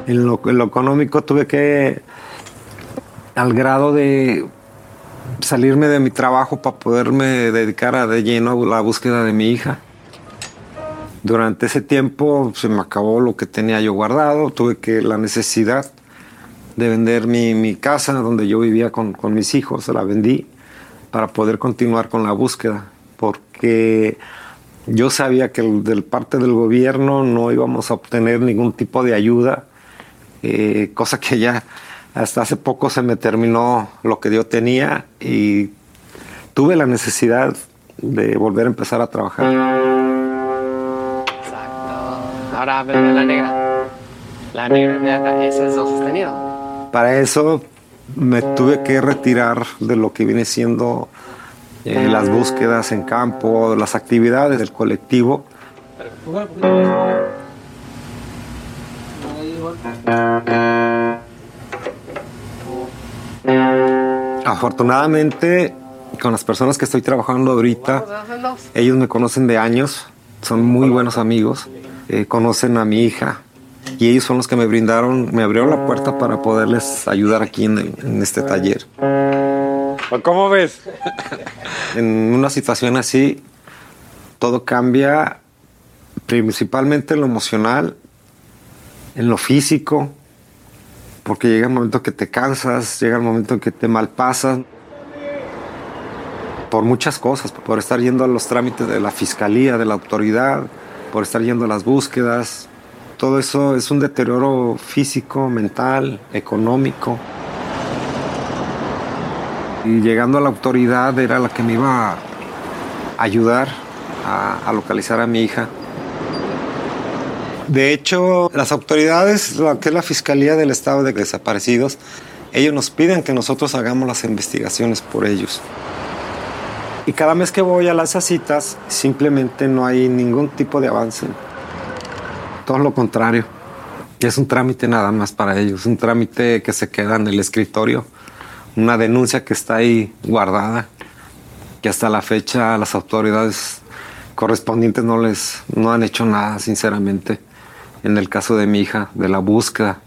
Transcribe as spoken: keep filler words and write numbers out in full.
En lo, en lo económico tuve que, al grado de salirme de mi trabajo para poderme dedicar a de lleno a la búsqueda de mi hija. Durante ese tiempo se me acabó lo que tenía yo guardado, tuve que la necesidad de vender mi, mi casa donde yo vivía con, con mis hijos, la vendí para poder continuar con la búsqueda, porque yo sabía que de parte del gobierno no íbamos a obtener ningún tipo de ayuda, eh, cosa que ya hasta hace poco se me terminó lo que yo tenía y tuve la necesidad de volver a empezar a trabajar. Exacto. Ahora veo la negra. La negra, ese es lo sostenido. Para eso me tuve que retirar de lo que viene siendo eh, las búsquedas en campo, las actividades del colectivo. Afortunadamente, con las personas que estoy trabajando ahorita, ellos me conocen de años, son muy buenos amigos, eh, conocen a mi hija y ellos son los que me brindaron, me abrieron la puerta para poderles ayudar aquí en, en este taller. ¿Cómo ves? En una situación así, todo cambia, principalmente en lo emocional, en lo físico, porque llega el momento que te cansas, llega el momento en que te malpasas, por muchas cosas, por estar yendo a los trámites de la fiscalía, de la autoridad, por estar yendo a las búsquedas. Todo eso es un deterioro físico, mental, económico. Y llegando a la autoridad era la que me iba a ayudar a, a localizar a mi hija. De hecho, las autoridades, lo que es la Fiscalía del Estado de Desaparecidos, ellos nos piden que nosotros hagamos las investigaciones por ellos. Y cada mes que voy a las citas, simplemente no hay ningún tipo de avance. Todo lo contrario. Es un trámite nada más para ellos, un trámite que se queda en el escritorio, una denuncia que está ahí guardada, que hasta la fecha las autoridades correspondientes no les no han hecho nada, sinceramente, en el caso de mi hija, de la búsqueda.